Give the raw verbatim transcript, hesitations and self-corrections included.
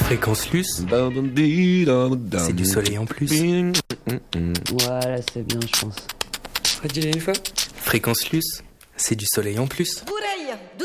Fréquence Luce, c'est du soleil en plus. Voilà, c'est bien, je pense. Redis-le une fois. Fréquence Luce, c'est du soleil en plus. Oreille